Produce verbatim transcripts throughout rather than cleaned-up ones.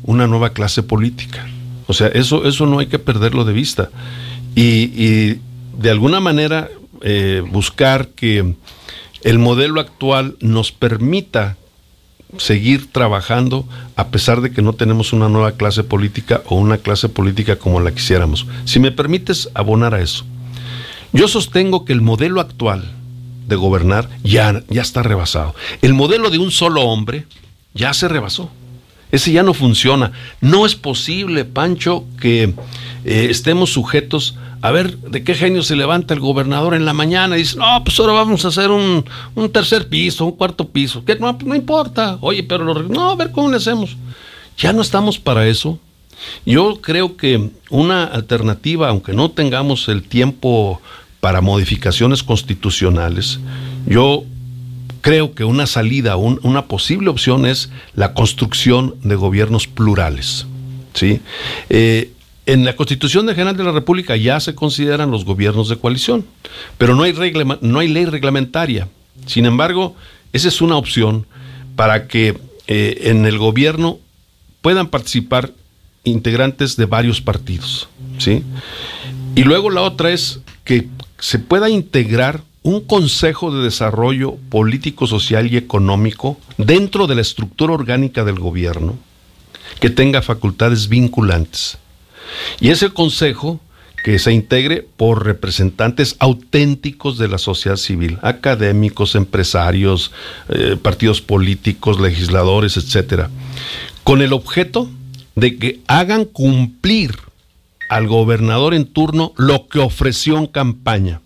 una nueva clase política. O sea, eso, eso no hay que perderlo de vista. Y, y de alguna manera eh, buscar que el modelo actual nos permita seguir trabajando a pesar de que no tenemos una nueva clase política o una clase política como la quisiéramos. Si me permites abonar a eso, yo sostengo que el modelo actual de gobernar ya, ya está rebasado. El modelo de un solo hombre ya se rebasó. Ese ya no funciona. No es posible, Pancho, que eh, estemos sujetos a ver de qué genio se levanta el gobernador en la mañana y dice, no, pues ahora vamos a hacer un, un tercer piso, un cuarto piso. ¿Qué? No, pues no importa. Oye, pero lo, no, a ver cómo le hacemos. Ya no estamos para eso. Yo creo que una alternativa, aunque no tengamos el tiempo para modificaciones constitucionales, yo creo que una salida, un, una posible opción es la construcción de gobiernos plurales, ¿sí? Eh, en la Constitución General de la República ya se consideran los gobiernos de coalición, pero no hay, regla, no hay ley reglamentaria. Sin embargo, esa es una opción para que eh, en el gobierno puedan participar integrantes de varios partidos, ¿sí? Y luego la otra es que se pueda integrar un Consejo de Desarrollo Político, Social y Económico dentro de la estructura orgánica del gobierno que tenga facultades vinculantes. Y ese consejo que se integre por representantes auténticos de la sociedad civil, académicos, empresarios, eh, partidos políticos, legisladores, etcétera, con el objeto de que hagan cumplir al gobernador en turno lo que ofreció en campaña.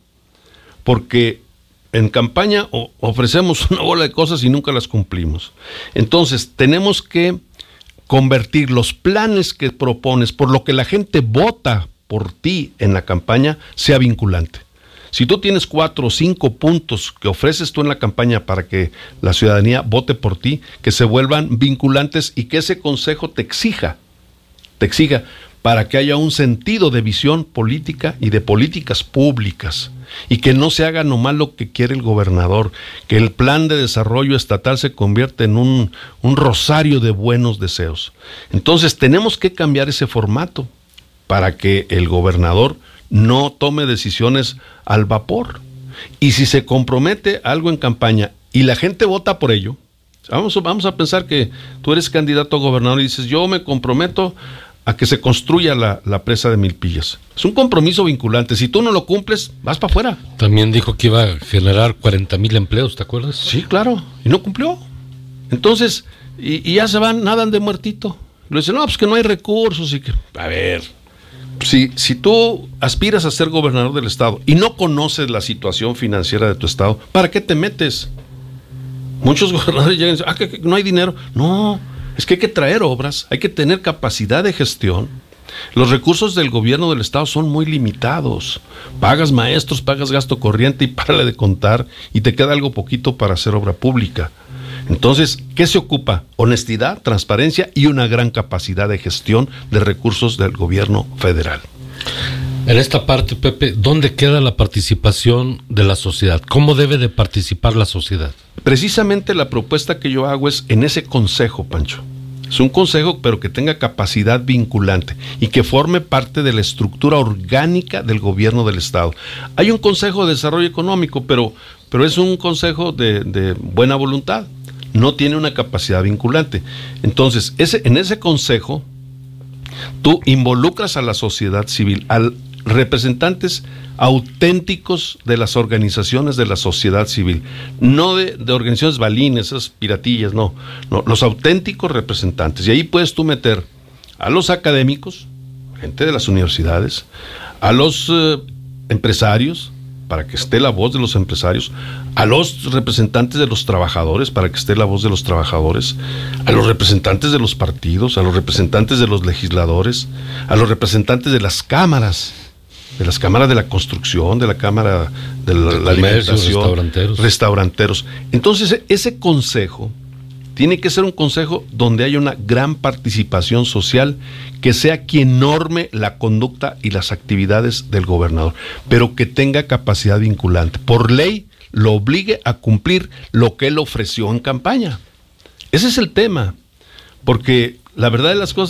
Porque en campaña ofrecemos una bola de cosas y nunca las cumplimos. Entonces, tenemos que convertir los planes que propones, por lo que la gente vota por ti en la campaña, sea vinculante. Si tú tienes cuatro o cinco puntos que ofreces tú en la campaña para que la ciudadanía vote por ti, que se vuelvan vinculantes y que ese consejo te exija, te exija, para que haya un sentido de visión política y de políticas públicas, y que no se haga nomás lo que quiere el gobernador, que el plan de desarrollo estatal se convierta en un, un rosario de buenos deseos. Entonces tenemos que cambiar ese formato para que el gobernador no tome decisiones al vapor. Y si se compromete algo en campaña y la gente vota por ello, vamos, vamos a pensar que tú eres candidato a gobernador y dices, yo me comprometo a que se construya la, la presa de Milpillas. Es un compromiso vinculante. Si tú no lo cumples, vas para afuera. También dijo que iba a generar cuarenta mil empleos, ¿te acuerdas? Sí, claro. Y no cumplió. Entonces, y, y ya se van, nadan de muertito. Le dicen, no, pues que no hay recursos y que... A ver, si, si tú aspiras a ser gobernador del estado y no conoces la situación financiera de tu estado, ¿para qué te metes? Muchos gobernadores llegan y dicen, ah, que, que no hay dinero. No, es que hay que traer obras, hay que tener capacidad de gestión. Los recursos del gobierno del estado son muy limitados. Pagas maestros, pagas gasto corriente y párale de contar y te queda algo poquito para hacer obra pública. Entonces, ¿qué se ocupa? Honestidad, transparencia y una gran capacidad de gestión de recursos del gobierno federal. En esta parte, Pepe, ¿dónde queda la participación de la sociedad? ¿Cómo debe de participar la sociedad? Precisamente la propuesta que yo hago es en ese consejo, Pancho. Es un consejo, pero que tenga capacidad vinculante y que forme parte de la estructura orgánica del gobierno del estado. Hay un consejo de desarrollo económico, pero, pero es un consejo de, de buena voluntad. No tiene una capacidad vinculante. Entonces, ese, en ese consejo, tú involucras a la sociedad civil, a representantes auténticos de las organizaciones de la sociedad civil, no de, de organizaciones balines, esas piratillas, no, no, los auténticos representantes. Y ahí puedes tú meter a los académicos, gente de las universidades, a los eh, empresarios, para que esté la voz de los empresarios, a los representantes de los trabajadores, para que esté la voz de los trabajadores, a los representantes de los partidos, a los representantes de los legisladores, a los representantes de las cámaras, de las cámaras de la construcción, de la cámara de la, la alimentación, restauranteros. restauranteros. Entonces, ese consejo tiene que ser un consejo donde haya una gran participación social, que sea quien norme la conducta y las actividades del gobernador, pero que tenga capacidad vinculante. Por ley, lo obligue a cumplir lo que él ofreció en campaña. Ese es el tema, porque la verdad de las cosas